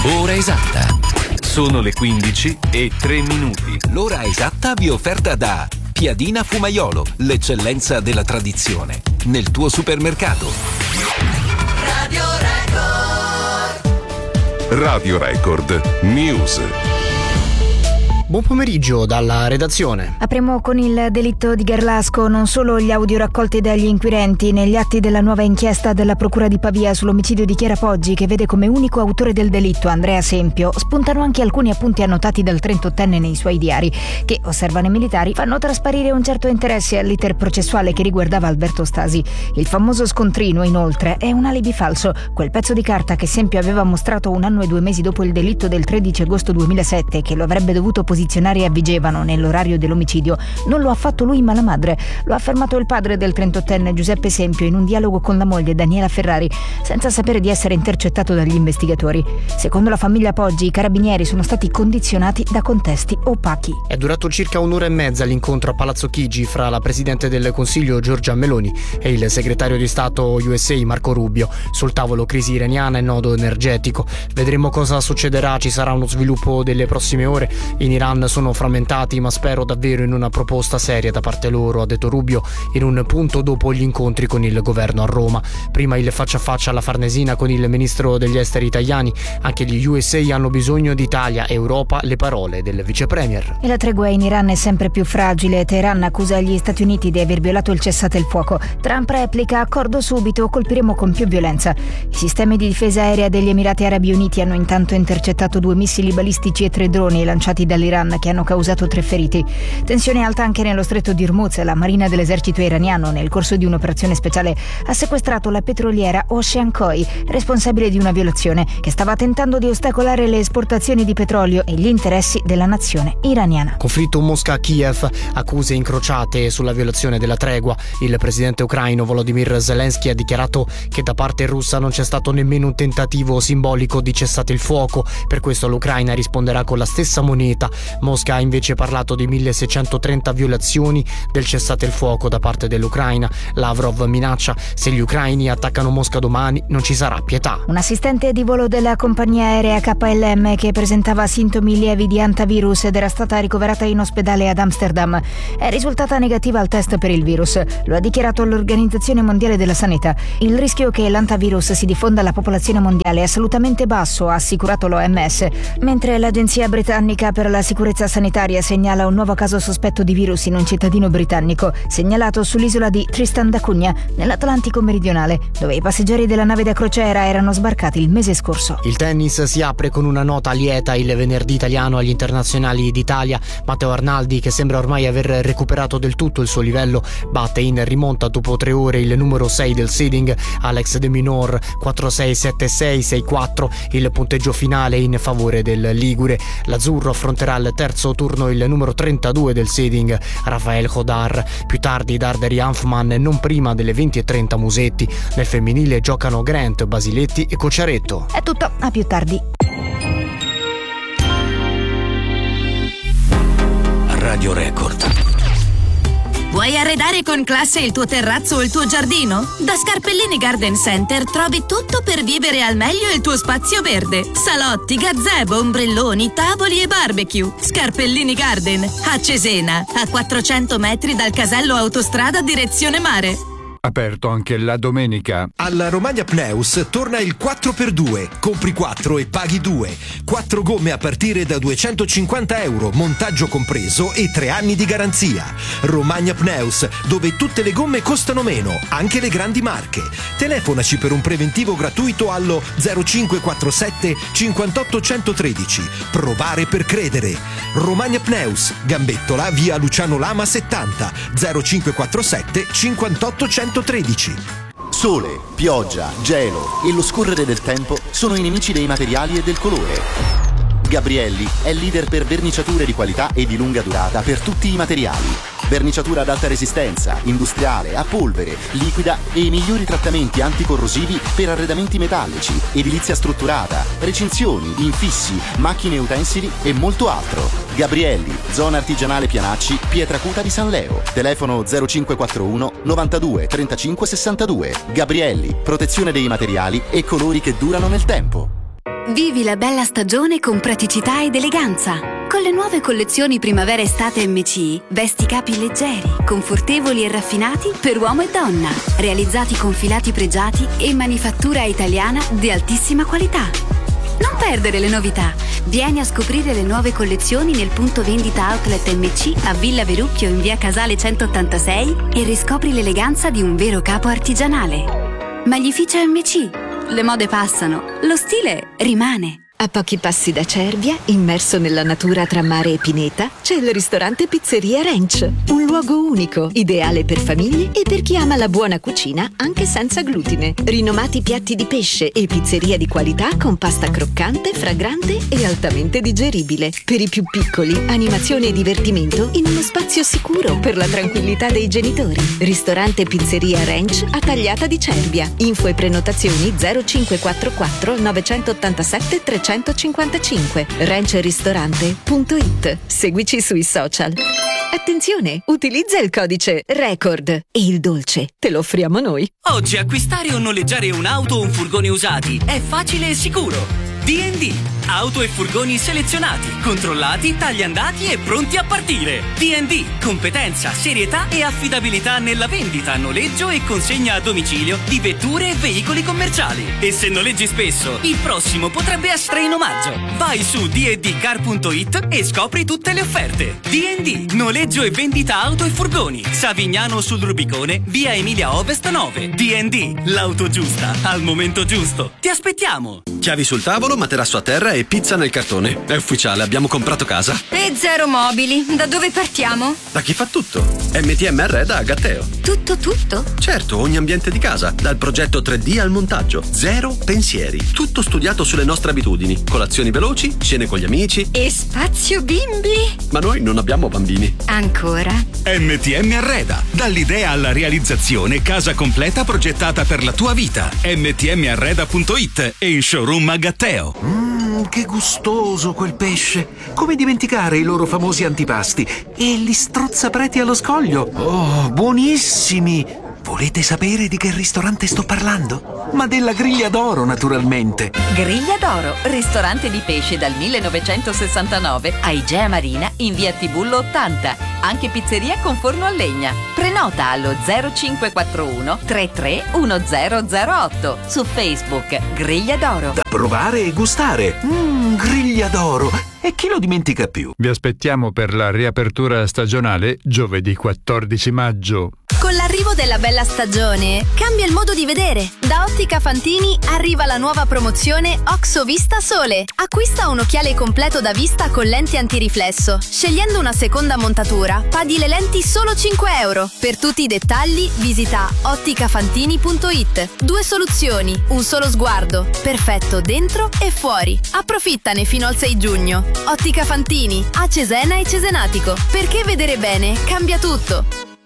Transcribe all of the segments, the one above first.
Ora esatta. Sono le 15:03. L'ora esatta vi è offerta da Piadina Fumaiolo, l'eccellenza della tradizione, nel tuo supermercato. Radio Record. Radio Record News. Buon pomeriggio dalla redazione. Apriamo con il delitto di Garlasco. Non solo gli audio raccolti dagli inquirenti negli atti della nuova inchiesta della Procura di Pavia sull'omicidio di Chiara Poggi, che vede come unico autore del delitto Andrea Sempio, spuntano anche alcuni appunti annotati dal 38enne nei suoi diari, che, osservano i militari, fanno trasparire un certo interesse all'iter processuale che riguardava Alberto Stasi. Il famoso scontrino, inoltre, è un alibi falso. Quel pezzo di carta che Sempio aveva mostrato 1 anno e 2 mesi dopo il delitto del 13 agosto 2007, che lo avrebbe dovuto posizionare a Vigevano nell'orario dell'omicidio, non lo ha fatto lui ma la madre. Lo ha affermato il padre del 38enne Giuseppe Sempio in un dialogo con la moglie Daniela Ferrari, senza sapere di essere intercettato dagli investigatori. Secondo la famiglia Poggi, i carabinieri sono stati condizionati da contesti opachi. È durato circa 1 ora e mezza l'incontro a Palazzo Chigi fra la Presidente del Consiglio Giorgia Meloni e il segretario di Stato USA Marco Rubio. Sul tavolo crisi iraniana e nodo energetico. Vedremo cosa succederà, ci sarà uno sviluppo delle prossime ore. In Iran sono frammentati, ma spero davvero in una proposta seria da parte loro, ha detto Rubio in un punto dopo gli incontri con il governo a Roma. Prima il faccia a faccia alla Farnesina con il ministro degli esteri italiani. Anche gli USA hanno bisogno di Italia e Europa, le parole del vice premier. E la tregua in Iran è sempre più fragile. Teheran accusa gli Stati Uniti di aver violato il cessate il fuoco. Trump replica: accordo subito, colpiremo con più violenza. I sistemi di difesa aerea degli Emirati Arabi Uniti hanno intanto intercettato 2 missili balistici e 3 droni lanciati dall'Iran che hanno causato 3 feriti. Tensione alta anche nello stretto di Hormuz. La marina dell'esercito iraniano, nel corso di un'operazione speciale, ha sequestrato la petroliera Ocean Koi, responsabile di una violazione che stava tentando di ostacolare le esportazioni di petrolio e gli interessi della nazione iraniana. Conflitto Mosca-Kiev, accuse incrociate sulla violazione della tregua. Il presidente ucraino Volodymyr Zelensky ha dichiarato che da parte russa non c'è stato nemmeno un tentativo simbolico di cessate il fuoco. Per questo l'Ucraina risponderà con la stessa moneta. Mosca ha invece parlato di 1630 violazioni del cessate il fuoco da parte dell'Ucraina. Lavrov minaccia: se gli ucraini attaccano Mosca domani non ci sarà pietà. Un assistente di volo della compagnia aerea KLM che presentava sintomi lievi di antivirus ed era stata ricoverata in ospedale ad Amsterdam è risultata negativa al test per il virus. Lo ha dichiarato l'Organizzazione Mondiale della Sanità. Il rischio che l'antivirus si diffonda alla popolazione mondiale è assolutamente basso, ha assicurato l'OMS, mentre l'agenzia britannica per la sicurezza sanitaria segnala un nuovo caso sospetto di virus in un cittadino britannico, segnalato sull'isola di Tristan da Cunha, nell'Atlantico meridionale, dove i passeggeri della nave da crociera erano sbarcati il mese scorso. Il tennis si apre con una nota lieta il venerdì italiano agli internazionali d'Italia. Matteo Arnaldi, che sembra ormai aver recuperato del tutto il suo livello, batte in rimonta dopo 3 ore il numero 6 del seeding, Alex de Minaur, 4-6, 7-6, 6-4, il punteggio finale in favore del ligure. L'azzurro affronterà al terzo turno il numero 32 del seeding, Rafael Hodar. Più tardi Darderi Hanfman, non prima delle 20:30 Musetti. Nel femminile giocano Grant, Basiletti e Cocciaretto. È tutto, a più tardi. Radio Record. Vuoi arredare con classe il tuo terrazzo o il tuo giardino? Da Scarpellini Garden Center trovi tutto per vivere al meglio il tuo spazio verde. Salotti, gazebo, ombrelloni, tavoli e barbecue. Scarpellini Garden, a Cesena, a 400 metri dal casello autostrada direzione mare. Aperto anche la domenica. Alla Romagna Pneus torna il 4x2. Compri 4 e paghi 2. 4 gomme a partire da €250, montaggio compreso e 3 anni di garanzia. Romagna Pneus, dove tutte le gomme costano meno, anche le grandi marche. Telefonaci per un preventivo gratuito allo 0547 58 113. Provare per credere. Romagna Pneus, Gambettola, via Luciano Lama 70, 0547 58 113. Sole, pioggia, gelo e lo scorrere del tempo sono i nemici dei materiali e del colore. Gabrielli è leader per verniciature di qualità e di lunga durata per tutti i materiali. Verniciatura ad alta resistenza, industriale, a polvere, liquida e i migliori trattamenti anticorrosivi per arredamenti metallici, edilizia strutturata, recinzioni, infissi, macchine e utensili e molto altro. Gabrielli, zona artigianale Pianacci, Pietracuta di San Leo. Telefono 0541 92 35 62. Gabrielli, protezione dei materiali e colori che durano nel tempo. Vivi la bella stagione con praticità ed eleganza. Con le nuove collezioni primavera-estate MCI, vesti capi leggeri, confortevoli e raffinati per uomo e donna, realizzati con filati pregiati e manifattura italiana di altissima qualità. Non perdere le novità. Vieni a scoprire le nuove collezioni nel punto vendita outlet MC a Villa Verucchio in via Casale 186 e riscopri l'eleganza di un vero capo artigianale. Magnificia MC. Le mode passano, lo stile rimane. A pochi passi da Cervia, immerso nella natura tra mare e pineta, c'è il ristorante Pizzeria Ranch. Un luogo unico, ideale per famiglie e per chi ama la buona cucina anche senza glutine. Rinomati piatti di pesce e pizzeria di qualità con pasta croccante, fragrante e altamente digeribile. Per i più piccoli, animazione e divertimento in uno spazio sicuro per la tranquillità dei genitori. Ristorante Pizzeria Ranch a Tagliata di Cervia. Info e prenotazioni 0544 987 355 ranchristorante.it. Seguici sui social. Attenzione, utilizza il codice RECORD e il dolce te lo offriamo noi. Oggi acquistare o noleggiare un'auto o un furgone usati è facile e sicuro. D&D, auto e furgoni selezionati, controllati, tagliandati e pronti a partire. D&D, competenza, serietà e affidabilità nella vendita, noleggio e consegna a domicilio di vetture e veicoli commerciali. E se noleggi spesso, il prossimo potrebbe essere in omaggio. Vai su dndcar.it e scopri tutte le offerte. D&D, noleggio e vendita auto e furgoni. Savignano sul Rubicone, via Emilia Ovest 9. D&D, l'auto giusta al momento giusto. Ti aspettiamo. Chiavi sul tavolo, materasso a terra e pizza nel cartone. È ufficiale, abbiamo comprato casa. E zero mobili. Da dove partiamo? Da chi fa tutto? MTM Arreda a Gatteo. Tutto? Certo, ogni ambiente di casa. Dal progetto 3D al montaggio. Zero pensieri. Tutto studiato sulle nostre abitudini. Colazioni veloci, cene con gli amici. E spazio bimbi? Ma noi non abbiamo bambini. Ancora? MTM Arreda. Dall'idea alla realizzazione, casa completa progettata per la tua vita. mtmarreda.it e in showroom a Gatteo. Che gustoso quel pesce! Come dimenticare i loro famosi antipasti? E gli strozzapreti allo scoglio! Oh, buonissimi! Volete sapere di che ristorante sto parlando? Ma della Griglia d'Oro, naturalmente! Griglia d'Oro, ristorante di pesce dal 1969 a Igea Marina in via Tibullo 80. Anche pizzeria con forno a legna. Prenota allo 0541 331008. Su Facebook Griglia d'Oro. Da provare e gustare! Griglia d'Oro! E chi lo dimentica più? Vi aspettiamo per la riapertura stagionale giovedì 14 maggio. Con l'arrivo della bella stagione cambia il modo di vedere. Da Ottica Fantini arriva la nuova promozione Oxo Vista Sole. Acquista un occhiale completo da vista con lenti antiriflesso. Scegliendo una seconda montatura, paghi le lenti solo 5 euro. Per tutti i dettagli visita otticafantini.it. 2 soluzioni, un solo sguardo. Perfetto dentro e fuori. Approfittane fino al 6 giugno. Ottica Fantini, a Cesena e Cesenatico. Perché vedere bene cambia tutto.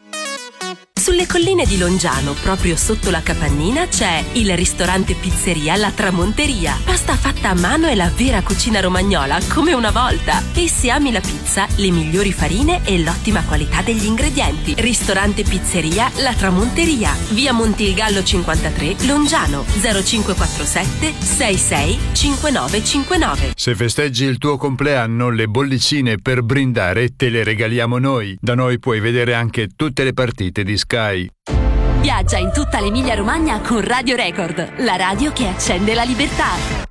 Sulle colline di Longiano, proprio sotto la Capannina, c'è il ristorante pizzeria La Tramonteria. Pasta fatta a mano e la vera cucina romagnola, come una volta. E se ami la pizza, le migliori farine e l'ottima qualità degli ingredienti. Ristorante pizzeria La Tramonteria, via Montilgallo 53, Longiano, 0547 66 5959. Se festeggi il tuo compleanno, le bollicine per brindare te le regaliamo noi. Da noi puoi vedere anche tutte le partite di Sky. Viaggia in tutta l'Emilia-Romagna con Radio Record, la radio che accende la libertà.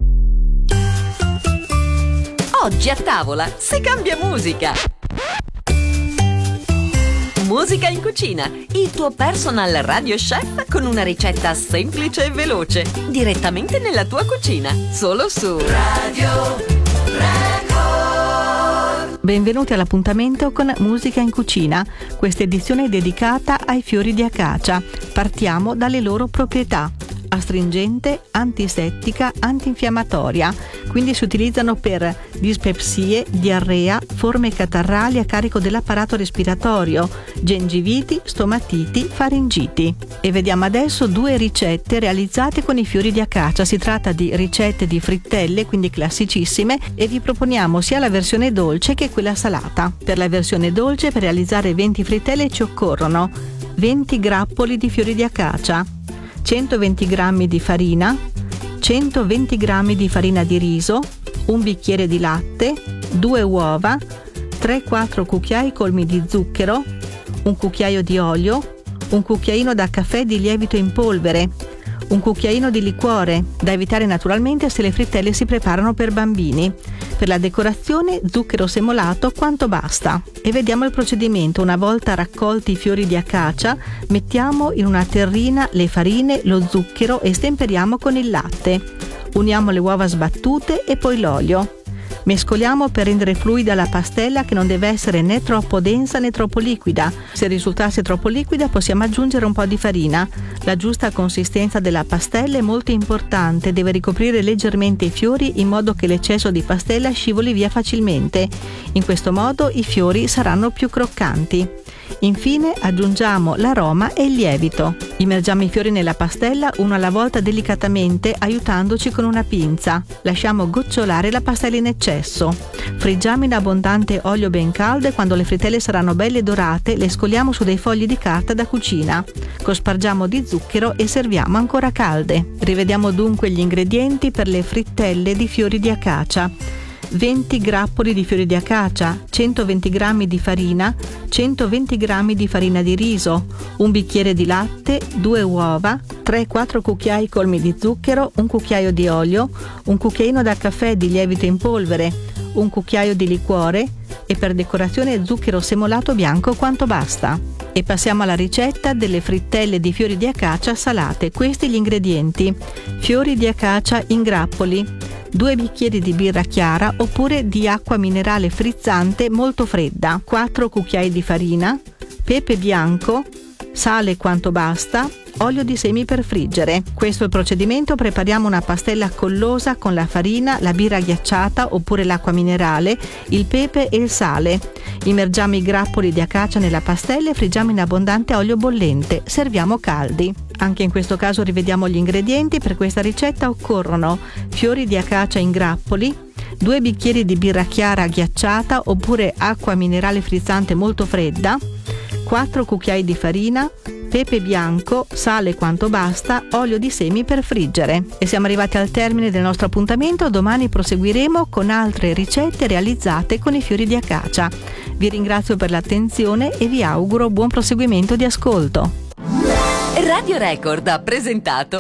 Oggi a tavola si cambia musica. Musica in cucina, il tuo personal radio chef con una ricetta semplice e veloce, direttamente nella tua cucina, solo su Radio Record. Benvenuti all'appuntamento con Musica in Cucina. Questa edizione è dedicata ai fiori di acacia. Partiamo dalle loro proprietà. Astringente, antisettica, antinfiammatoria. Quindi si utilizzano per dispepsie, diarrea, forme catarrali a carico dell'apparato respiratorio, gengiviti, stomatiti, faringiti. E vediamo adesso 2 ricette realizzate con i fiori di acacia. Si tratta di ricette di frittelle, quindi classicissime, e vi proponiamo sia la versione dolce che quella salata. Per la versione dolce, per realizzare 20 frittelle ci occorrono 20 grappoli di fiori di acacia, 120 g di farina, 120 g di farina di riso, un bicchiere di latte, 2 uova, 3-4 cucchiai colmi di zucchero, un cucchiaio di olio, un cucchiaino da caffè di lievito in polvere, un cucchiaino di liquore, da evitare naturalmente se le frittelle si preparano per bambini. Per la decorazione zucchero semolato quanto basta. E vediamo il procedimento. Una volta raccolti i fiori di acacia, mettiamo in una terrina le farine, lo zucchero e stemperiamo con il latte. Uniamo le uova sbattute e poi l'olio. Mescoliamo per rendere fluida la pastella, che non deve essere né troppo densa né troppo liquida. Se risultasse troppo liquida possiamo aggiungere un po' di farina. La giusta consistenza della pastella è molto importante, deve ricoprire leggermente i fiori in modo che l'eccesso di pastella scivoli via facilmente. In questo modo i fiori saranno più croccanti. Infine aggiungiamo l'aroma e il lievito. Immergiamo i fiori nella pastella uno alla volta delicatamente, aiutandoci con una pinza. Lasciamo gocciolare la pastella in eccesso. Friggiamo in abbondante olio ben caldo e quando le frittelle saranno belle dorate le scoliamo su dei fogli di carta da cucina. Cospargiamo di zucchero e serviamo ancora calde. Rivediamo dunque gli ingredienti per le frittelle di fiori di acacia. 20 grappoli di fiori di acacia, 120 g di farina, 120 g di farina di riso, un bicchiere di latte, 2 uova, 3-4 cucchiai colmi di zucchero, un cucchiaio di olio, un cucchiaino da caffè di lievito in polvere, un cucchiaio di liquore e per decorazione zucchero semolato bianco quanto basta. E passiamo alla ricetta delle frittelle di fiori di acacia salate. Questi gli ingredienti: fiori di acacia in grappoli, 2 bicchieri di birra chiara oppure di acqua minerale frizzante molto fredda, 4 cucchiai di farina, pepe bianco, sale quanto basta, olio di semi per friggere. Questo è il procedimento. Prepariamo una pastella collosa con la farina, la birra ghiacciata oppure l'acqua minerale, il pepe e il sale. Immergiamo i grappoli di acacia nella pastella e friggiamo in abbondante olio bollente. Serviamo caldi. Anche in questo caso rivediamo gli ingredienti. Per questa ricetta occorrono fiori di acacia in grappoli, 2 bicchieri di birra chiara ghiacciata oppure acqua minerale frizzante molto fredda, 4 cucchiai di farina, pepe bianco, sale quanto basta, olio di semi per friggere. E siamo arrivati al termine del nostro appuntamento. Domani proseguiremo con altre ricette realizzate con i fiori di acacia. Vi ringrazio per l'attenzione e vi auguro buon proseguimento di ascolto. Radio Record ha presentato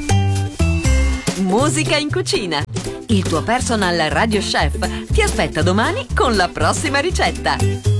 Musica in cucina. Il tuo personal radio chef ti aspetta domani con la prossima ricetta.